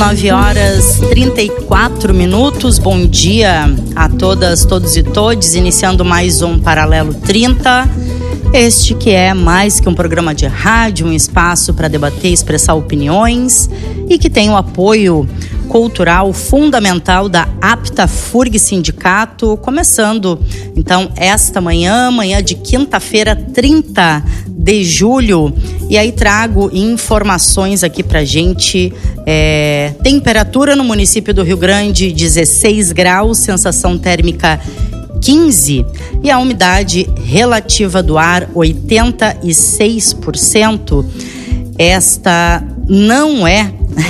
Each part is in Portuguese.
9h34. Bom dia a todas, todos e todes, iniciando mais um Paralelo 30. Este que é mais que um programa de rádio, um espaço para debater e expressar opiniões e que tem o apoio cultural fundamental da APTA-FURG Sindicato, começando então esta manhã de quinta-feira, 30 de julho, e aí trago informações aqui pra gente. Temperatura no município do Rio Grande, 16 graus, sensação térmica 15, e a umidade relativa do ar 86%. Esta não é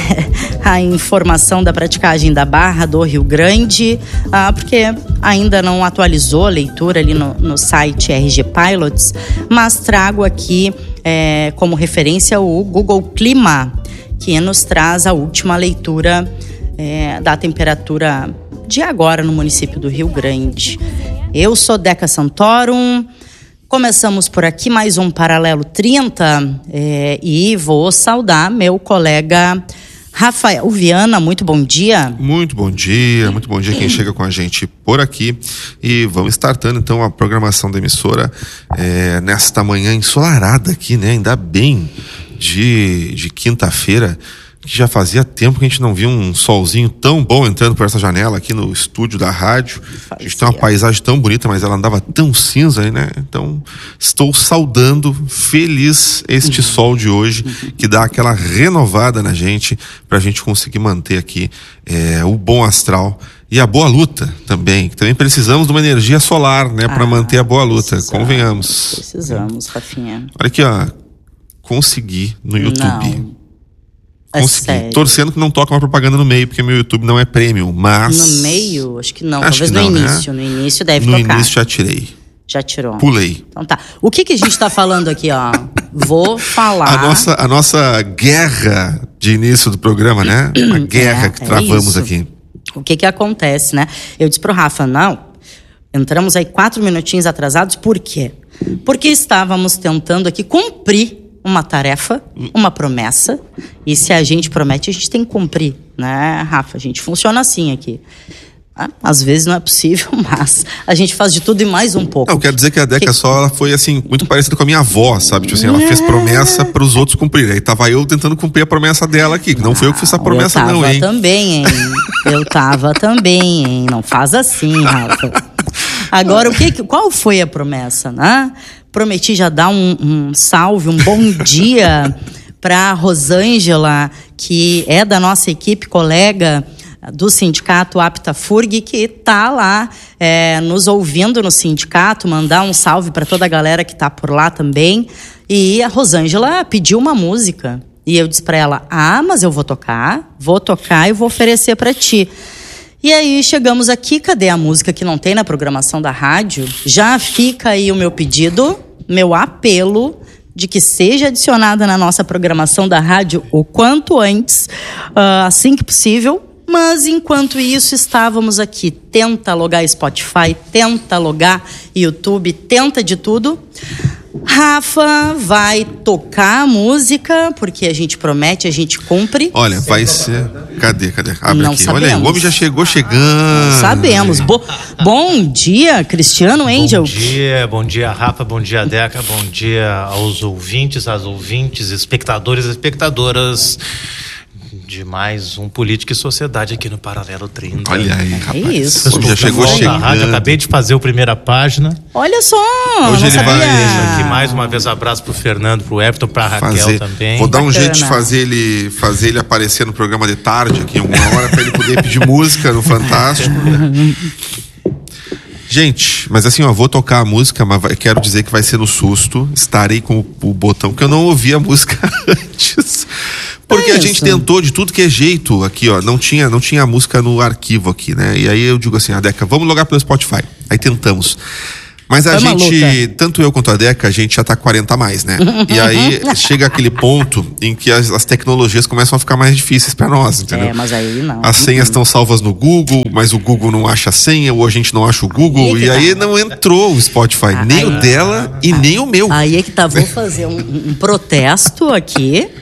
a informação da praticagem da Barra do Rio Grande, porque ainda não atualizou a leitura ali no site RG Pilots, mas trago aqui como referência o Google Clima, que nos traz a última leitura da temperatura de agora no município do Rio Grande. Eu sou Deca Santorum. Começamos por aqui mais um Paralelo 30 e vou saudar meu colega Rafael Viana. Muito bom dia. Muito bom dia quem chega com a gente por aqui. E vamos startando então a programação da emissora nesta manhã ensolarada aqui, né? Ainda bem de quinta-feira, que já fazia tempo que a gente não via um solzinho tão bom entrando por essa janela aqui no estúdio da rádio. A gente tem uma paisagem tão bonita, mas ela andava tão cinza aí, né? Então, estou saudando, feliz, este sol de hoje, que dá aquela renovada na gente, pra gente conseguir manter aqui o bom astral e a boa luta também. Também precisamos de uma energia solar, né? Pra manter a boa luta, convenhamos. Precisamos, Rafinha. Olha aqui, ó. Consegui no YouTube. Consegui. Torcendo que não toca uma propaganda no meio, porque meu YouTube não é premium, mas... No meio? Acho que não. Talvez no início. Né? No início deve tocar. No início já tirei. Já tirou? Pulei. Então tá. O que a gente tá falando aqui, ó? Vou falar... A nossa guerra de início do programa, né? Uma guerra que travamos aqui. O que acontece, né? Eu disse pro Rafa, não, entramos aí 4 minutinhos atrasados. Por quê? Porque estávamos tentando aqui cumprir uma tarefa, uma promessa, e se a gente promete, a gente tem que cumprir, né, Rafa? A gente funciona assim aqui. Às vezes não é possível, mas a gente faz de tudo e mais um pouco. Não, quero dizer que a Deca ela foi assim, muito parecida com a minha avó, sabe? Tipo assim, ela fez promessa para os outros cumprirem. Aí tava eu tentando cumprir a promessa dela aqui, que não foi eu que fiz essa promessa não, hein? Eu tava também, hein? Não faz assim, Rafa. Agora, qual foi a promessa, né? Prometi já dar um salve, um bom dia para Rosângela, que é da nossa equipe, colega do sindicato APTA-FURG, que tá lá nos ouvindo no sindicato. Mandar um salve para toda a galera que tá por lá também. E a Rosângela pediu uma música. E eu disse para ela, mas eu vou tocar e vou oferecer para ti. E aí chegamos aqui, cadê a música que não tem na programação da rádio? Já fica aí o meu pedido, meu apelo de que seja adicionada na nossa programação da rádio o quanto antes, assim que possível. Mas enquanto isso estávamos aqui, tenta logar Spotify, tenta logar YouTube, tenta de tudo. Rafa vai tocar a música, porque a gente promete, a gente cumpre. Olha, vai ser... Cadê? Abre não aqui. Sabemos. Olha aí, o homem já chegou chegando. Não sabemos. Bom dia, Cristiano Angel. Bom dia, Rafa, bom dia, Deca, bom dia aos ouvintes, às ouvintes, espectadores e espectadoras de mais um Política e Sociedade aqui no Paralelo 30. Olha aí, rapaz. É isso. Já chegou chegando. Rádio, acabei de fazer a primeira página. Olha só, hoje ele vai aqui mais uma vez abraço pro Fernando, pro Everton, pra Raquel também. Vou dar um jeito de fazer ele aparecer no programa de tarde aqui, uma hora, pra ele poder pedir música no Fantástico. Gente, mas assim, vou tocar a música, mas quero dizer que vai ser no susto. Estarei com o botão, porque eu não ouvi a música antes. Porque a gente tentou de tudo que é jeito aqui, não tinha a música no arquivo aqui, né? E aí eu digo assim, Deca, vamos logar pelo Spotify. Aí tentamos. Mas a gente, tanto eu quanto a Deca, a gente já tá 40 a mais, né? E aí chega aquele ponto em que as tecnologias começam a ficar mais difíceis pra nós, entendeu? Mas aí não. As senhas estão salvas no Google, mas o Google não acha a senha, ou a gente não acha o Google, e aí não entrou o Spotify, nem o dela e nem o meu. Aí é que tá, vou fazer um protesto aqui.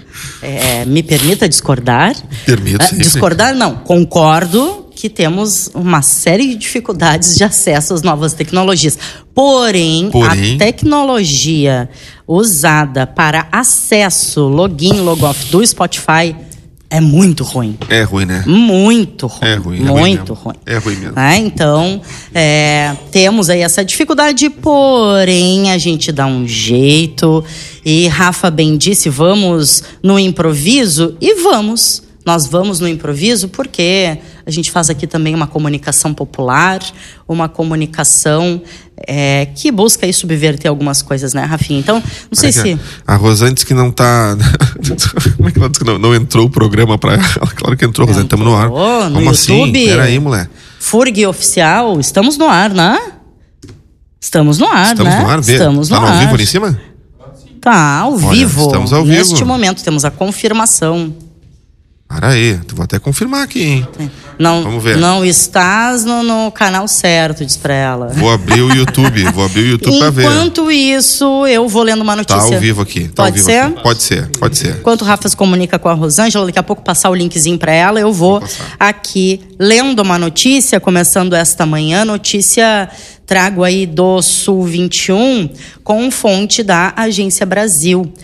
me permita discordar. Permito, sim. Discordar não, concordo que temos uma série de dificuldades de acesso às novas tecnologias. Porém, a tecnologia usada para acesso, login, logoff do Spotify é muito ruim. É ruim, né? Muito ruim. É ruim. Muito ruim. É ruim mesmo. Então, temos aí essa dificuldade, porém, a gente dá um jeito. E Rafa bem disse, vamos no improviso? E vamos. Nós vamos no improviso porque a gente faz aqui também uma comunicação popular, uma comunicação que busca aí subverter algumas coisas, né, Rafinha? Então, não sei se... A Rosane disse que não tá... Como é que ela disse que não entrou o programa pra ela? Claro que entrou, Rosane, estamos no ar. No Como YouTube, assim? Peraí, mulher. FURG Oficial, estamos no ar, né? Estamos no ar, estamos né? No ar, estamos no ar. Tá ao vivo ali em cima? Tá, ao vivo. Estamos ao vivo. Neste momento, temos a confirmação. Para aí, vou até confirmar aqui, hein? Não, vamos ver. Não estás no canal certo, diz pra ela. Vou abrir o YouTube pra ver. Enquanto isso, eu vou lendo uma notícia. Tá ao vivo aqui. Pode ser? Aqui. Pode ser. Enquanto o Rafa se comunica com a Rosângela, daqui a pouco passar o linkzinho pra ela, eu vou aqui lendo uma notícia, começando esta manhã, notícia trago aí do Sul 21, com fonte da Agência Brasil.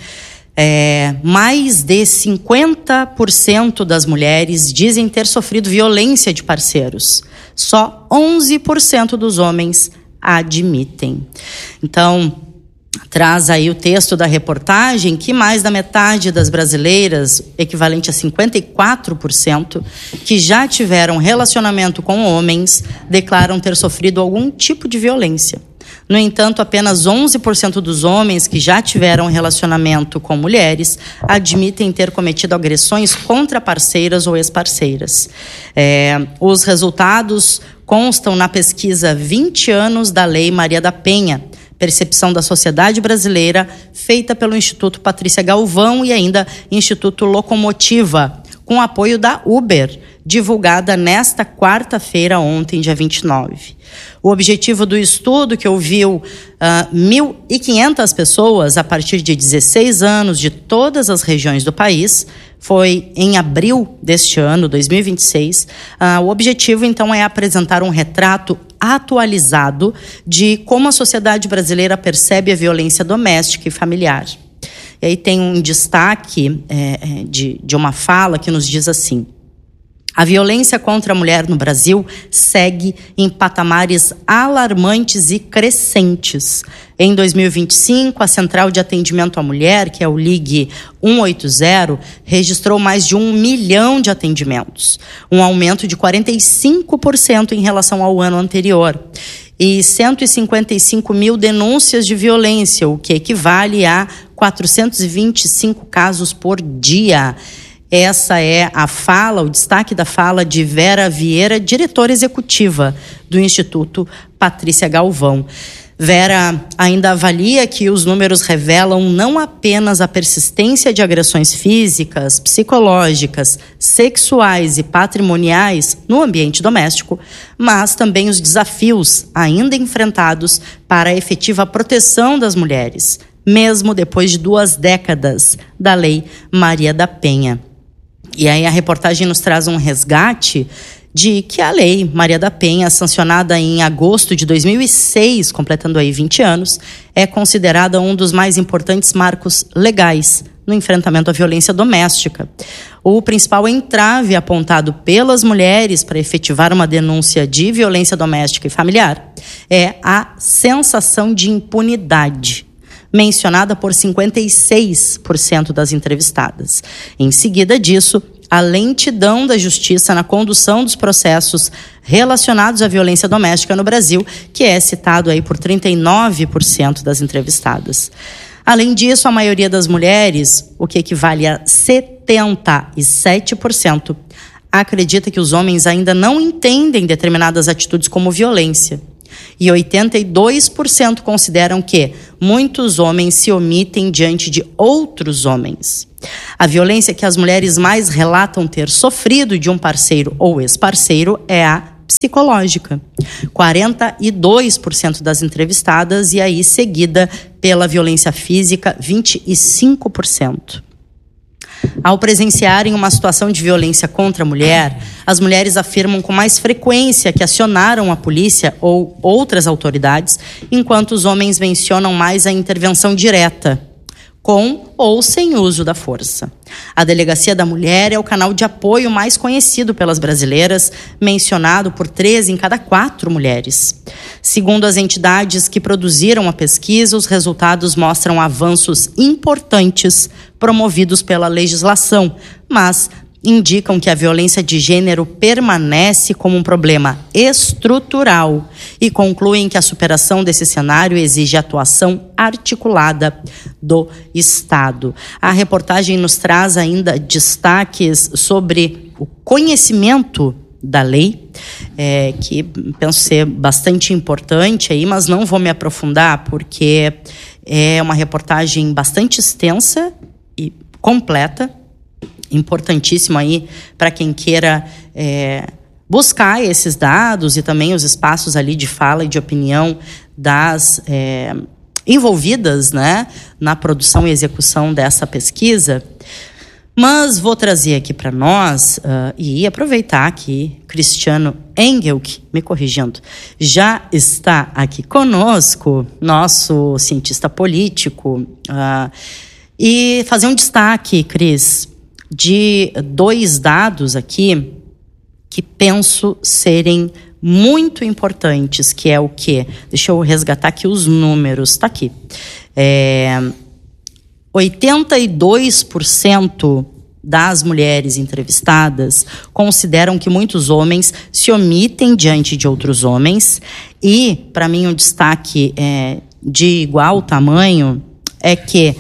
Mais de 50% das mulheres dizem ter sofrido violência de parceiros. Só 11% dos homens admitem. Então, traz aí o texto da reportagem que mais da metade das brasileiras, equivalente a 54%, que já tiveram relacionamento com homens, declaram ter sofrido algum tipo de violência. No entanto, apenas 11% dos homens que já tiveram relacionamento com mulheres admitem ter cometido agressões contra parceiras ou ex-parceiras. Os resultados constam na pesquisa 20 anos da Lei Maria da Penha, Percepção da Sociedade Brasileira, feita pelo Instituto Patrícia Galvão e ainda Instituto Locomotiva, com apoio da Uber, divulgada nesta quarta-feira, ontem, dia 29. O objetivo do estudo, que ouviu 1.500 pessoas a partir de 16 anos de todas as regiões do país, foi em abril deste ano, 2026. O objetivo, então, é apresentar um retrato atualizado de como a sociedade brasileira percebe a violência doméstica e familiar. E aí tem um destaque de uma fala que nos diz assim: a violência contra a mulher no Brasil segue em patamares alarmantes e crescentes. Em 2025, a Central de Atendimento à Mulher, que é o Ligue 180, registrou mais de 1 milhão de atendimentos, um aumento de 45% em relação ao ano anterior. E 155 mil denúncias de violência, o que equivale a 425 casos por dia. Essa é a fala, o destaque da fala de Vera Vieira, diretora executiva do Instituto Patrícia Galvão. Vera ainda avalia que os números revelam não apenas a persistência de agressões físicas, psicológicas, sexuais e patrimoniais no ambiente doméstico, mas também os desafios ainda enfrentados para a efetiva proteção das mulheres, mesmo depois de 2 décadas da Lei Maria da Penha. E aí a reportagem nos traz um resgate de que a Lei Maria da Penha, sancionada em agosto de 2006, completando aí 20 anos, é considerada um dos mais importantes marcos legais no enfrentamento à violência doméstica. O principal entrave apontado pelas mulheres para efetivar uma denúncia de violência doméstica e familiar é a sensação de impunidade, mencionada por 56% das entrevistadas. Em seguida disso, a lentidão da justiça na condução dos processos relacionados à violência doméstica no Brasil, que é citado aí por 39% das entrevistadas. Além disso, a maioria das mulheres, o que equivale a 77%, acredita que os homens ainda não entendem determinadas atitudes como violência. E 82% consideram que muitos homens se omitem diante de outros homens. A violência que as mulheres mais relatam ter sofrido de um parceiro ou ex-parceiro é a psicológica. 42% das entrevistadas, e aí seguida pela violência física, 25%. Ao presenciarem uma situação de violência contra a mulher, as mulheres afirmam com mais frequência que acionaram a polícia ou outras autoridades, enquanto os homens mencionam mais a intervenção direta, com ou sem uso da força. A Delegacia da Mulher é o canal de apoio mais conhecido pelas brasileiras, mencionado por 3 em cada 4 mulheres. Segundo as entidades que produziram a pesquisa, os resultados mostram avanços importantes promovidos pela legislação, mas indicam que a violência de gênero permanece como um problema estrutural e concluem que a superação desse cenário exige atuação articulada do Estado. A reportagem nos traz ainda destaques sobre o conhecimento da lei, que penso ser bastante importante aí, mas não vou me aprofundar porque é uma reportagem bastante extensa e completa, importantíssimo aí para quem queira buscar esses dados e também os espaços ali de fala e de opinião das envolvidas, né, na produção e execução dessa pesquisa. Mas vou trazer aqui para nós e aproveitar que Cristiano Engelke, me corrigindo, já está aqui conosco, nosso cientista político, e fazer um destaque, Cris, de 2 dados aqui que penso serem muito importantes, que é o quê? Deixa eu resgatar aqui os números, está aqui. 82% das mulheres entrevistadas consideram que muitos homens se omitem diante de outros homens e, para mim, um destaque de igual tamanho é que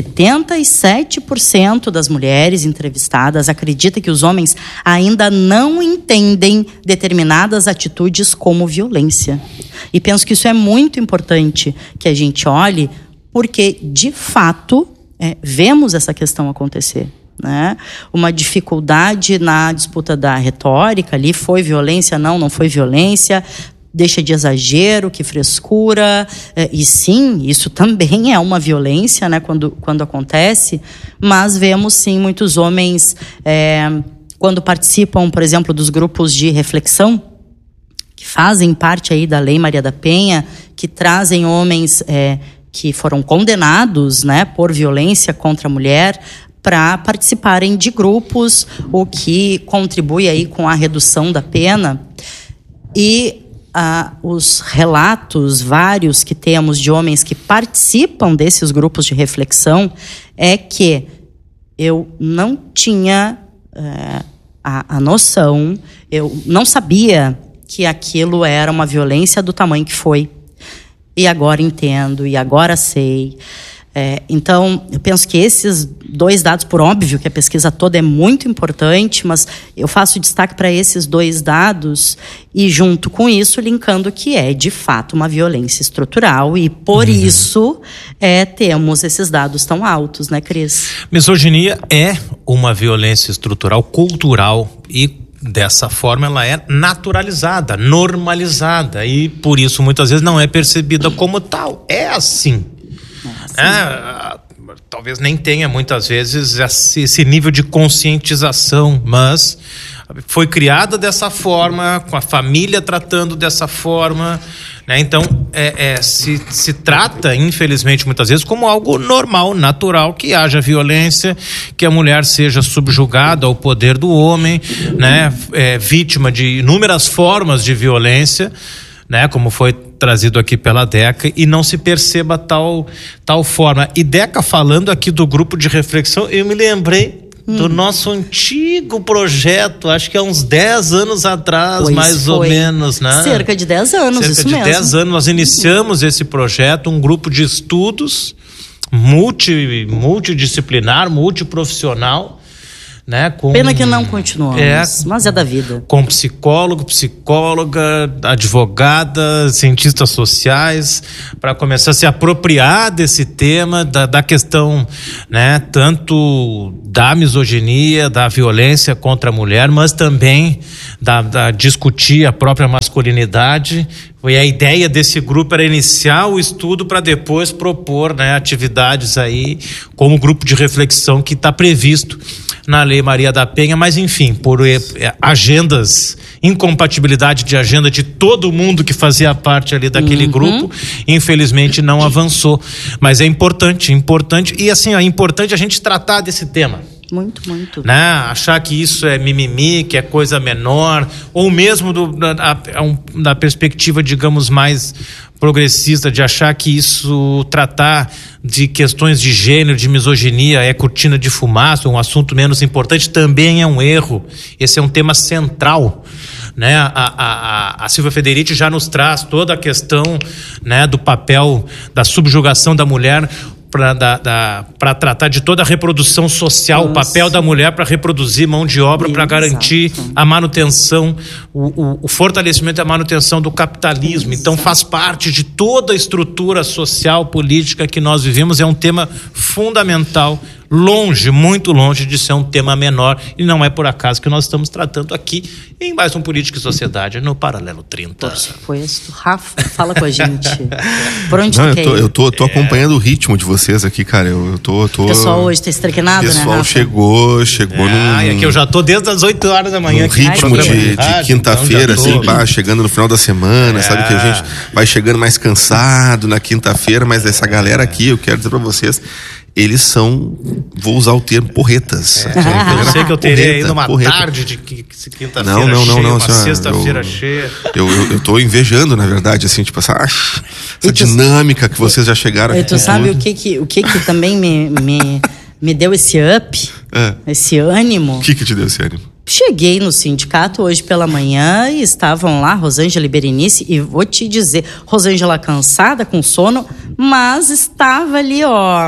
77% das mulheres entrevistadas acredita que os homens ainda não entendem determinadas atitudes como violência. E penso que isso é muito importante que a gente olhe, porque, de fato, vemos essa questão acontecer, né? Uma dificuldade na disputa da retórica ali, foi violência, não foi violência, deixa de exagero, que frescura, e sim, isso também é uma violência, né, quando acontece, mas vemos sim muitos homens, quando participam, por exemplo, dos grupos de reflexão, que fazem parte aí da Lei Maria da Penha, que trazem homens que foram condenados, né, por violência contra a mulher, para participarem de grupos, o que contribui aí com a redução da pena. E os relatos vários que temos de homens que participam desses grupos de reflexão é que eu não tinha a noção, eu não sabia que aquilo era uma violência do tamanho que foi. E agora entendo, e agora sei. Então, eu penso que esses 2 dados, por óbvio que a pesquisa toda é muito importante, mas eu faço destaque para esses 2 dados e, junto com isso, linkando que é, de fato, uma violência estrutural e, por isso, temos esses dados tão altos, né, Cris? Misoginia é uma violência estrutural, cultural e, dessa forma, ela é naturalizada, normalizada e, por isso, muitas vezes não é percebida como tal. É assim. Talvez nem tenha muitas vezes esse nível de conscientização, mas foi criada dessa forma, com a família tratando dessa forma, né? Então se trata, infelizmente, muitas vezes como algo normal, natural, que haja violência, que a mulher seja subjugada ao poder do homem, né? Vítima de inúmeras formas de violência, né, como foi trazido aqui pela Deca, e não se perceba tal forma. E Deca, falando aqui do grupo de reflexão, eu me lembrei do nosso antigo projeto, acho que há uns 10 anos atrás, ou menos, né? Cerca de 10 anos, isso mesmo. Cerca de 10 anos, nós iniciamos esse projeto, um grupo de estudos multidisciplinar, multiprofissional, né? Pena que não continuamos, mas é da vida. Com psicólogo, psicóloga, advogada, cientistas sociais, para começar a se apropriar desse tema, da questão, né? Tanto da misoginia, da violência contra a mulher, mas também da discutir a própria masculinidade. E a ideia desse grupo era iniciar o estudo para depois propor, né, atividades aí como grupo de reflexão que está previsto na Lei Maria da Penha, mas enfim, por agendas, incompatibilidade de agenda de todo mundo que fazia parte ali daquele grupo, infelizmente não avançou. Mas é importante, e assim, é importante a gente tratar desse tema. Muito. Né? Achar que isso é mimimi, que é coisa menor, ou mesmo da perspectiva, digamos, mais progressista, de achar que isso, tratar de questões de gênero, de misoginia, é cortina de fumaça, um assunto menos importante, também é um erro. Esse é um tema central. Né? A Silvia Federici já nos traz toda a questão, né, do papel da subjugação da mulher, para tratar de toda a reprodução social. Nossa. O papel da mulher para reproduzir mão de obra, para garantir a manutenção, o fortalecimento e a manutenção do capitalismo. Exato. Então faz parte de toda a estrutura social, política que nós vivemos. É um tema fundamental, muito longe de ser um tema menor, e não é por acaso que nós estamos tratando aqui em mais um Política e Sociedade no Paralelo 30. Poxa, foi isso. Rafa, fala com a gente. Por onde eu tô acompanhando o ritmo de vocês aqui, cara. Eu tô... O pessoal hoje tá estrequenado, né, Rafa? O pessoal chegou num... E aqui eu já tô desde as 8 horas da manhã. Num ritmo de quinta-feira, então assim, chegando no final da semana, sabe que a gente vai chegando mais cansado na quinta-feira, mas essa galera aqui, eu quero dizer pra vocês, eles são, vou usar o termo, porretas. Eu sei que eu terei aí numa tarde de quinta-feira cheia, uma sexta-feira cheia. Eu tô invejando, na verdade, assim, tipo, essa dinâmica que vocês já chegaram aqui. Tu sabe o que também me deu esse up, esse ânimo? O que te deu esse ânimo? Cheguei no sindicato hoje pela manhã e estavam lá Rosângela e Berenice, e vou te dizer, Rosângela cansada, com sono, mas estava ali,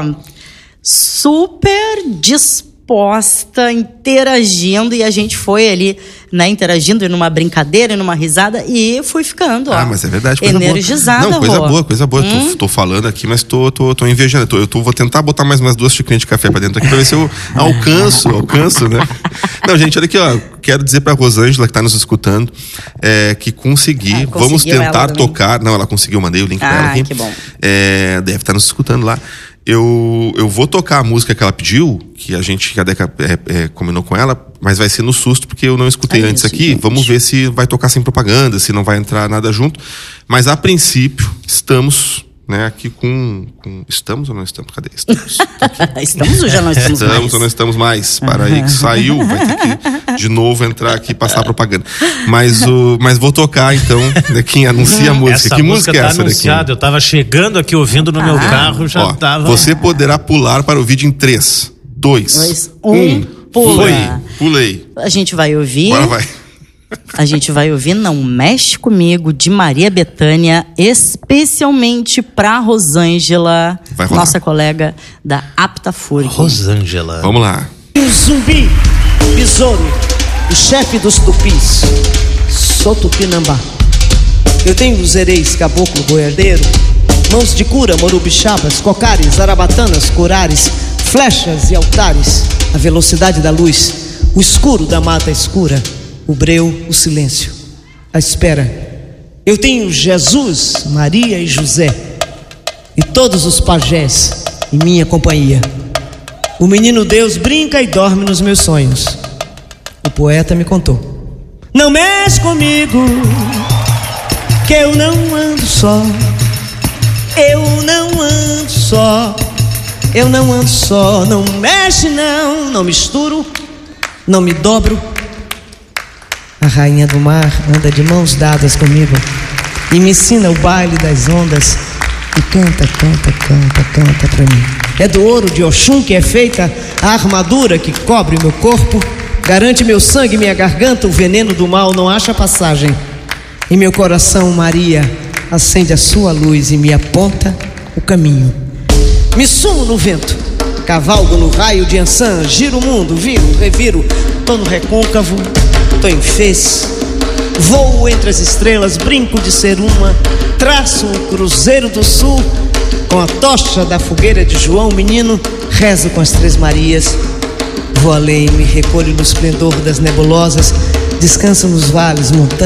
super disposta, interagindo, e a gente foi ali, né, interagindo numa brincadeira, numa risada, e fui ficando, mas é verdade, coisa energizada. Boa. Não, coisa boa. Tô falando aqui, mas tô invejando. Vou tentar botar mais umas 2 xícaras de café pra dentro aqui pra ver se eu alcanço, né? Não, gente, olha aqui, quero dizer pra Rosângela que tá nos escutando, que consegui, vamos tentar tocar. Não, ela conseguiu, mandei o link pra ela aqui. Que bom. Deve estar nos escutando lá. Eu vou tocar a música que ela pediu, que a Deca combinou com ela, mas vai ser no susto, porque eu não escutei antes aqui. Gente. Vamos ver se vai tocar sem propaganda, se não vai entrar nada junto. Mas a princípio, estamos, né, aqui com... Estamos ou não estamos? Cadê? Estamos. Estamos ou já não estamos mais? Estamos ou não estamos mais? Para aí que saiu, vai ter que de novo entrar aqui e passar a propaganda. Mas vou tocar então, quem anuncia a música. Essa que música é essa daqui? Eu tava chegando aqui ouvindo no meu carro, já tava... Você poderá pular para o vídeo em 3, 2, 1, pulei. A gente vai ouvir... Agora vai. A gente vai ouvir Não Mexe Comigo, de Maria Bethânia, especialmente pra Rosângela, nossa colega da Aptafurg. Rosângela. Vamos lá. Zumbi, besouro, o chefe dos tupis, sou tupinambá. Eu tenho os ereis, caboclo, boiadeiro, mãos de cura, morubixabas, cocares, arabatanas, curares, flechas e altares, a velocidade da luz, o escuro da mata escura, o breu, o silêncio, a espera. Eu tenho Jesus, Maria e José, e todos os pajés em minha companhia. O menino Deus brinca e dorme nos meus sonhos. O poeta me contou: não mexe comigo, que eu não ando só. Eu não ando só. Eu não ando só. Não mexe não, não misturo, não me dobro. A rainha do mar anda de mãos dadas comigo e me ensina o baile das ondas e canta, canta, canta, canta pra mim. É do ouro de Oxum que é feita a armadura que cobre meu corpo, garante meu sangue e minha garganta, o veneno do mal não acha passagem. Em meu coração Maria acende a sua luz e me aponta o caminho. Me sumo no vento, cavalgo no raio de Ançã, giro o mundo, viro, reviro, tô no recôncavo, tô em Fez, voo entre as estrelas, brinco de ser uma, traço um cruzeiro do sul, com a tocha da fogueira de João Menino, rezo com as Três Marias, vou além, me recolho no esplendor das nebulosas, descanso nos vales, montanhas,